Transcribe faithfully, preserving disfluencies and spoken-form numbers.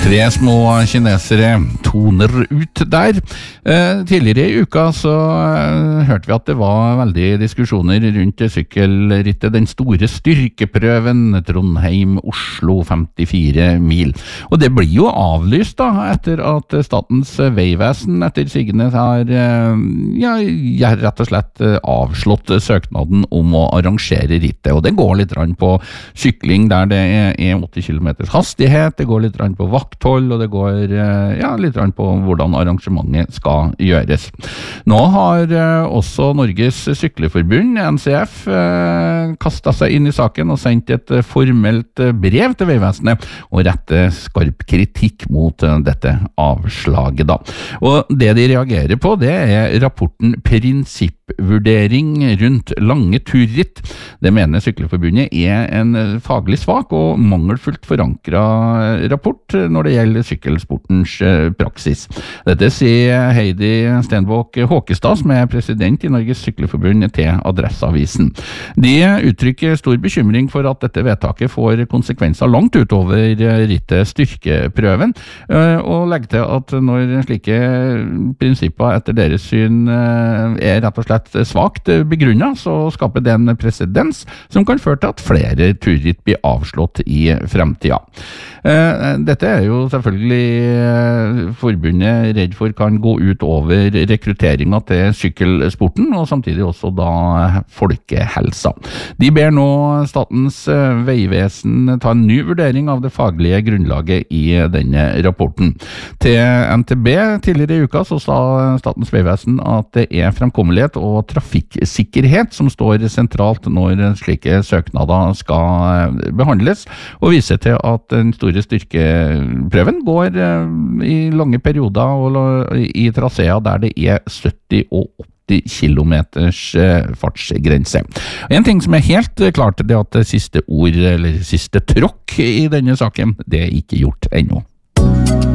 Tre små kinesere toner ut der. Eh, tidligere i uka så eh, hørte vi at det var veldig diskusjoner rundt sykkelrittet, den store styrkeprøven Trondheim-Oslo femtifire mil. Og det blir jo avlyst da, etter at Statens vegvesen etter sigende har eh, ja, rett og slett eh, avslått søknaden om å arrangere rittet. Og det går litt rann på sykling der det er åtti kilometer hastighet, det går litt rann på vakt og det går ja, litt på hvordan arrangementet skal gjøres. Nå har også Norges Sykleforbund, N C F, kastet seg inn i saken og sendt et formelt brev til Vegvesenet og rette skarp kritikk mot dette avslaget da. Og det de reagerer på, det er rapporten Prinsippvurdering rundt lange turritt. Det mener Sykleforbundet er en faglig svak og mangelfullt forankret rapport når det gjelder sykkelsportens praksis. Dette sier Heidi Stenbåk Håkestad, som er president i Norges Sykleforbund, til Adresseavisen. De uttrykker stor bekymring for at dette vedtaket får konsekvenser langt utover rittet styrkeprøven, og legger til at når slike prinsipper etter deres syn er rett og slett svakt begrunnet, så skaper det en presedens som kan føre til at flere turritt blir avslått i fremtida. Dette er jo selvfølgelig forbundet redd for kan gå ut over rekrutteringen til sykkelsporten, og samtidig også da folkehelsa. De ber nå Statens vegvesen ta en ny vurdering av det faglige grunnlaget i denne rapporten. Til N T B tidligere i uka så sa Statens vegvesen at det er fremkommelighet og trafikksikkerhet som står sentralt når slike søknader skal behandles, og viser til at den store styrkeprøven går i lange perioder og i traseer der det er sytti og åtti kilometers fartsgrense. En ting som er helt klart, det er at siste ord, eller siste tråkk i denne saken, det er ikke gjort ennå.